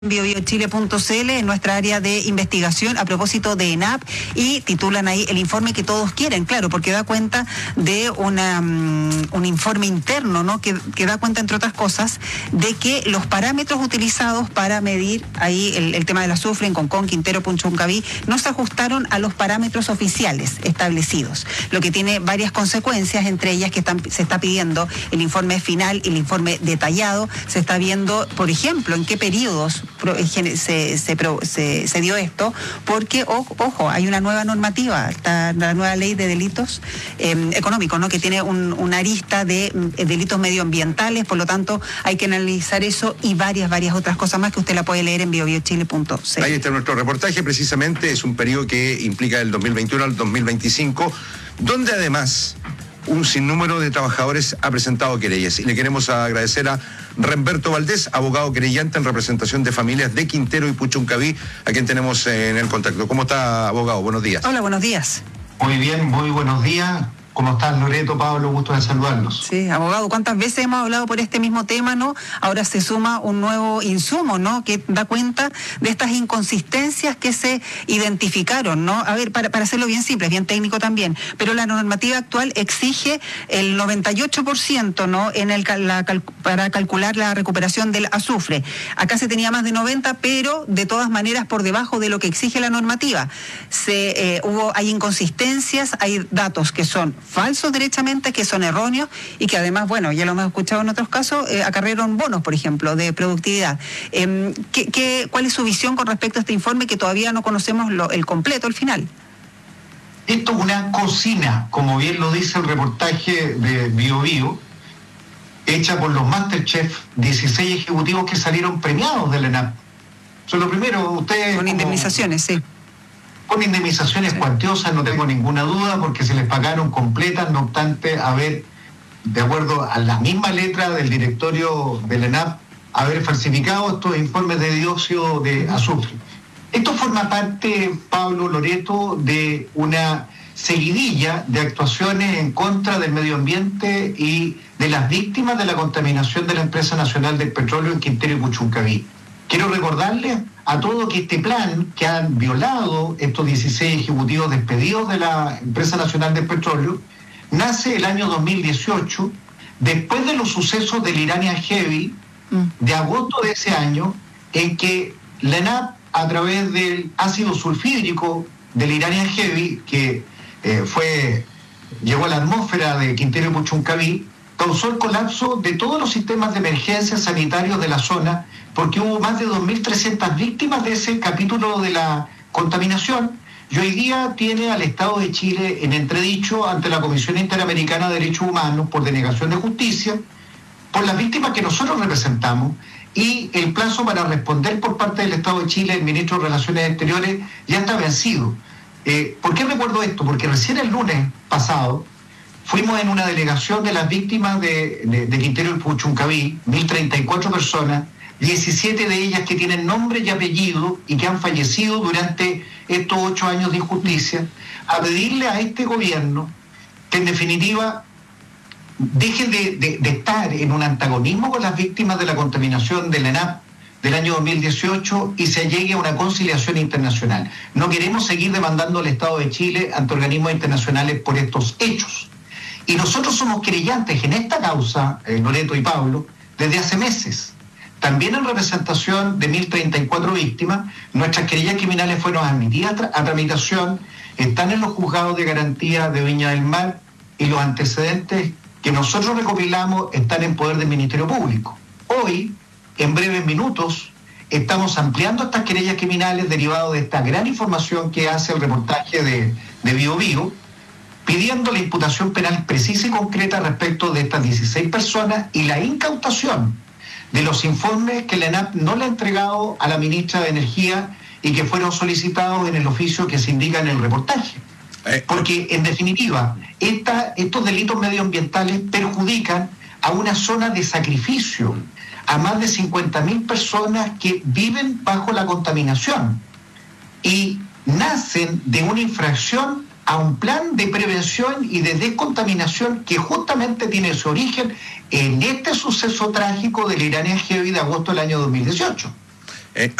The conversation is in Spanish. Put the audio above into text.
biobiochile.cl en nuestra área de investigación a propósito de ENAP y titulan ahí el informe que todos quieren, claro, porque da cuenta de un informe interno, ¿no? Que da cuenta, entre otras cosas, de que los parámetros utilizados para medir ahí el tema del azufre en Concón, Quintero, Puchuncaví, no se ajustaron a los parámetros oficiales establecidos, lo que tiene varias consecuencias, entre ellas que se está pidiendo el informe final y el informe detallado, se está viendo, por ejemplo, en qué periodos se dio esto, porque, ojo, hay una nueva normativa, la nueva ley de delitos económicos, ¿no? Que tiene una arista de delitos medioambientales, por lo tanto hay que analizar eso y varias otras cosas más que usted la puede leer en biobiochile.cl. Ahí está nuestro reportaje, precisamente es un periodo que implica del 2021 al 2025, donde además un sinnúmero de trabajadores ha presentado querellas. Y le queremos agradecer a Remberto Valdés, abogado querellante en representación de familias de Quintero y Puchuncaví, a quien tenemos en el contacto. ¿Cómo está, abogado? Buenos días. Hola, buenos días. Muy bien, muy buenos días. ¿Cómo estás, Loreto, Pablo? Gusto de saludarlos. Sí, abogado, ¿cuántas veces hemos hablado por este mismo tema, no? Ahora se suma un nuevo insumo, ¿no? Que da cuenta de estas inconsistencias que se identificaron, ¿no? A ver, para hacerlo bien simple, es bien técnico también, pero la normativa actual exige el 98%, ¿no? Para calcular la recuperación del azufre. Acá se tenía más de 90, pero de todas maneras por debajo de lo que exige la normativa. Hay inconsistencias, hay datos que son falsos derechamente, que son erróneos y que además, bueno, ya lo hemos escuchado en otros casos, acarrearon bonos, por ejemplo, de productividad. ¿Cuál es su visión con respecto a este informe que todavía no conocemos el completo, el final? Esto es una cocina, como bien lo dice el reportaje de BioBio, hecha por los Masterchef, 16 ejecutivos que salieron premiados del ENAP. Eso es lo primero, ustedes... Con indemnizaciones, sí. Con indemnizaciones cuantiosas, no tengo ninguna duda, porque se les pagaron completas, no obstante haber, de acuerdo a la misma letra del directorio del ENAP, haber falsificado estos informes de dióxido de azufre. Esto forma parte, Pablo, Loreto, de una seguidilla de actuaciones en contra del medio ambiente y de las víctimas de la contaminación de la Empresa Nacional del Petróleo en Quintero y Puchuncaví. Quiero recordarles a todos que este plan que han violado estos 16 ejecutivos despedidos de la Empresa Nacional del Petróleo nace el año 2018, después de los sucesos del Iranian Heavy de agosto de ese año, en que la ENAP, a través del ácido sulfídrico del Iranian Heavy, que llegó a la atmósfera de Quintero y Puchuncaví, causó el colapso de todos los sistemas de emergencia sanitarios de la zona, porque hubo más de 2.300 víctimas de ese capítulo de la contaminación, y hoy día tiene al Estado de Chile en entredicho ante la Comisión Interamericana de Derechos Humanos por denegación de justicia, por las víctimas que nosotros representamos, y el plazo para responder por parte del Estado de Chile, el ministro de Relaciones Exteriores, ya está vencido. ¿Por qué recuerdo esto? Porque recién el lunes pasado fuimos en una delegación de las víctimas de Quintero y Puchuncaví, 1.034 personas, 17 de ellas que tienen nombre y apellido y que han fallecido durante estos 8 años de injusticia, a pedirle a este gobierno que en definitiva dejen de estar en un antagonismo con las víctimas de la contaminación del ENAP del año 2018 y se llegue a una conciliación internacional. No queremos seguir demandando al Estado de Chile ante organismos internacionales por estos hechos. Y nosotros somos querellantes en esta causa, Loreto y Pablo, desde hace meses. También en representación de 1.034 víctimas, nuestras querellas criminales fueron admitidas a tramitación, están en los juzgados de garantía de Viña del Mar y los antecedentes que nosotros recopilamos están en poder del Ministerio Público. Hoy, en breves minutos, estamos ampliando estas querellas criminales derivadas de esta gran información que hace el reportaje de BioBio, pidiendo la imputación penal precisa y concreta respecto de estas 16 personas y la incautación de los informes que la ENAP no le ha entregado a la ministra de Energía y que fueron solicitados en el oficio que se indica en el reportaje. Porque, en definitiva, estos delitos medioambientales perjudican a una zona de sacrificio, a más de 50.000 personas que viven bajo la contaminación y nacen de una infracción a un plan de prevención y de descontaminación que justamente tiene su origen en este suceso trágico del Iranian Heavy de agosto del año 2018.